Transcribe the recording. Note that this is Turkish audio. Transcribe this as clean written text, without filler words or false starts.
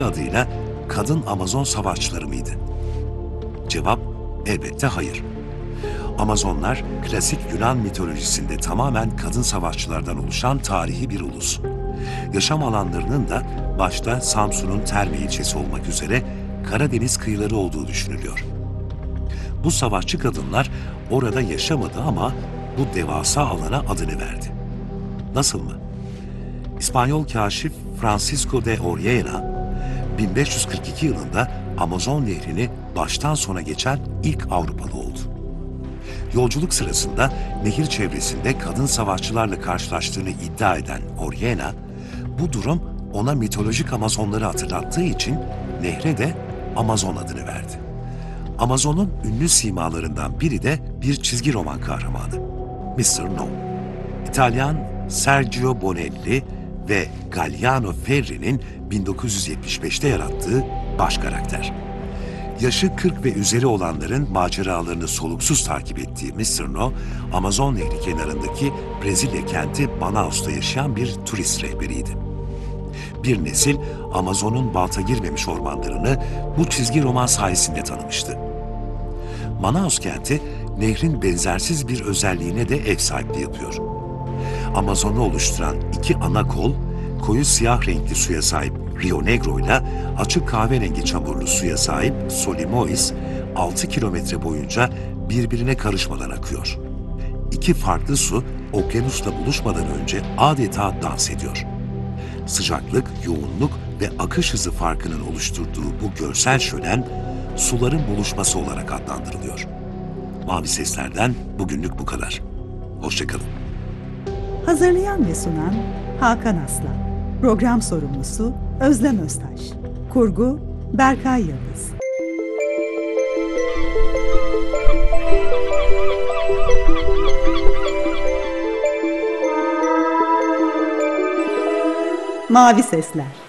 adıyla kadın Amazon savaşçıları mıydı? Cevap elbette hayır. Amazonlar, klasik Yunan mitolojisinde tamamen kadın savaşçılardan oluşan tarihi bir ulus. Yaşam alanlarının da başta Samsun'un Terme ilçesi olmak üzere Karadeniz kıyıları olduğu düşünülüyor. Bu savaşçı kadınlar orada yaşamadı ama bu devasa alana adını verdi. Nasıl mı? İspanyol kaşif Francisco de Orellana, 1542 yılında Amazon Nehri'ni baştan sona geçen ilk Avrupalı oldu. Yolculuk sırasında nehir çevresinde kadın savaşçılarla karşılaştığını iddia eden Orellana, bu durum ona mitolojik Amazonları hatırlattığı için nehre de Amazon adını verdi. Amazon'un ünlü simalarından biri de bir çizgi roman kahramanı, Mr. No. İtalyan Sergio Bonelli ve Galliano Ferri'nin 1975'te yarattığı baş karakter. Yaşı 40 ve üzeri olanların maceralarını soluksuz takip ettiği Mr. No, Amazon Nehri kenarındaki Brezilya kenti Manaus'ta yaşayan bir turist rehberiydi. Bir nesil Amazon'un balta girmemiş ormanlarını bu çizgi roman sayesinde tanımıştı. Manaus kenti, nehrin benzersiz bir özelliğine de ev sahipliği yapıyor. Amazon'u oluşturan iki ana kol, koyu siyah renkli suya sahip Rio Negro ile açık kahverengi çamurlu suya sahip Solimois, 6 kilometre boyunca birbirine karışmadan akıyor. İki farklı su, okyanusla buluşmadan önce adeta dans ediyor. Sıcaklık, yoğunluk ve akış hızı farkının oluşturduğu bu görsel şölen, suların buluşması olarak adlandırılıyor. Mavi Sesler'den bugünlük bu kadar. Hoşça kalın. Hazırlayan ve sunan Hakan Aslan. Program sorumlusu Özlem Öztaş. Kurgu Berkay Yıldız. Mavi Sesler.